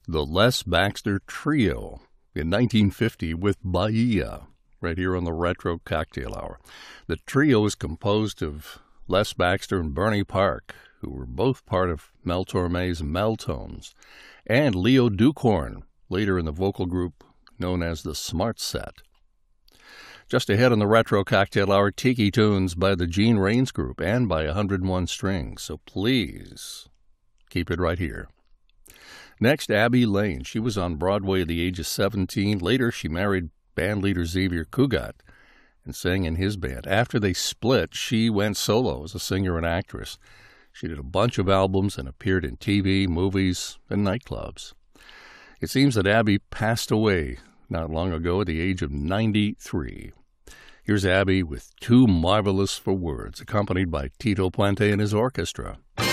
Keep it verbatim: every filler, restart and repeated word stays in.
the Les Baxter Trio in nineteen fifty with Bahia, right here on the Retro Cocktail Hour. The trio is composed of Les Baxter and Bernie Park, who were both part of Mel Torme's Meltones, and Leo Dukhorn, later in the vocal group known as the Smart Set. Just ahead on the Retro Cocktail Hour, Tiki Tunes by the Gene Rains Group and by one oh one Strings, so please keep it right here. Next, Abby Lane. She was on Broadway at the age of seventeen. Later, she married bandleader Xavier Cugat and sang in his band. After they split, she went solo as a singer and actress. She did a bunch of albums and appeared in T V, movies, and nightclubs. It seems that Abby passed away not long ago at the age of ninety-three. Here's Abby with Too Marvelous for Words, accompanied by Tito Puente and his orchestra.